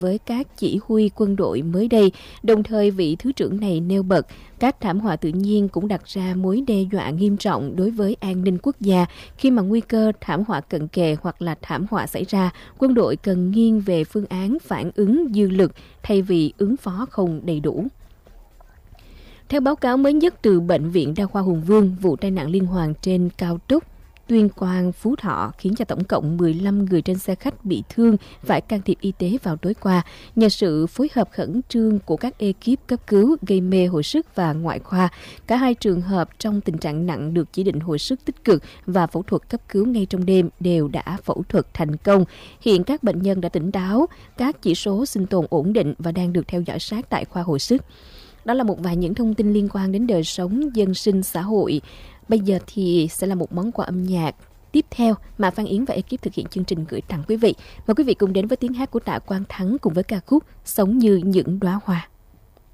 với các chỉ huy quân đội mới đây. Đồng thời, vị Thứ trưởng này nêu bật các thảm họa tự nhiên cũng đặt ra mối đe dọa nghiêm trọng đối với an ninh quốc gia. Khi mà nguy cơ thảm họa cận kề hoặc là thảm họa xảy ra, quân đội cần nghiêng về phương án phản ứng dư lực thay vì ứng phó không đầy đủ. Theo báo cáo mới nhất từ Bệnh viện Đa khoa Hùng Vương, vụ tai nạn liên hoàn trên cao tốc Tuyên Quang Phú Thọ khiến cho tổng cộng 15 người trên xe khách bị thương phải can thiệp y tế vào tối qua. Nhờ sự phối hợp khẩn trương của các ekip cấp cứu, gây mê hồi sức và ngoại khoa, cả hai trường hợp trong tình trạng nặng được chỉ định hồi sức tích cực và phẫu thuật cấp cứu ngay trong đêm đều đã phẫu thuật thành công. Hiện các bệnh nhân đã tỉnh táo, các chỉ số sinh tồn ổn định và đang được theo dõi sát tại khoa hồi sức. Đó là một vài những thông tin liên quan đến đời sống dân sinh xã hội. Bây giờ thì sẽ là một món quà âm nhạc tiếp theo mà Phan Yến và ekip thực hiện chương trình gửi tặng quý vị. Mời quý vị cùng đến với tiếng hát của Tạ Quang Thắng cùng với ca khúc Sống như những đóa hoa.